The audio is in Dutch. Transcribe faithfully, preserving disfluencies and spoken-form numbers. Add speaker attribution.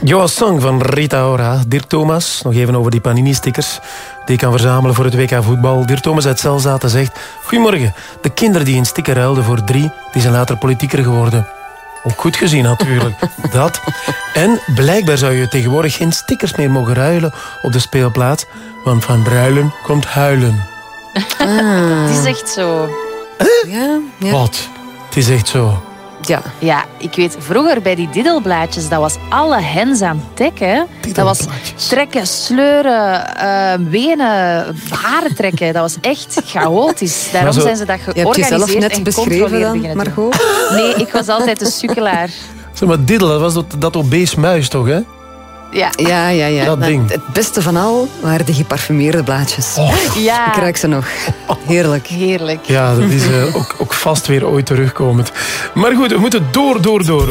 Speaker 1: Jouw song van Rita Ora. Dirk Thomas, nog even over die Panini-stickers die je kan verzamelen voor het W K voetbal. Dirk Thomas uit Zelzaten zegt: goedemorgen, de kinderen die een sticker ruilden voor drie, die zijn later politieker geworden. Ook goed gezien natuurlijk. Dat. En blijkbaar zou je tegenwoordig geen stickers meer mogen ruilen op de speelplaats, want van ruilen komt huilen.
Speaker 2: Ah. Het is echt zo.
Speaker 1: Huh?
Speaker 2: Ja, ja.
Speaker 1: Wat? Het is echt zo.
Speaker 2: Ja. Ja, ik weet, vroeger bij die diddelblaadjes, dat was alle hens aan het dekken. Dat was trekken, sleuren, uh, wenen, haren trekken. Dat was echt chaotisch. Daarom
Speaker 1: zo,
Speaker 2: zijn ze dat georganiseerd
Speaker 3: je hebt jezelf net
Speaker 2: en
Speaker 3: beschreven dan,
Speaker 2: beginnen
Speaker 3: Margot?
Speaker 2: doen. Nee, ik was altijd de sukkelaar.
Speaker 1: Zeg maar, diddel, dat was dat, dat obese muis toch, hè?
Speaker 2: Ja,
Speaker 3: ja, ja. ja.
Speaker 1: Dat ding.
Speaker 3: Het beste van al waren de geparfumeerde blaadjes.
Speaker 1: Oh.
Speaker 2: Ja.
Speaker 3: Ik ruik ze nog. Heerlijk.
Speaker 2: Heerlijk.
Speaker 1: Ja, dat is uh, ook, ook vast weer ooit terugkomend. Maar goed, we moeten door, door, door.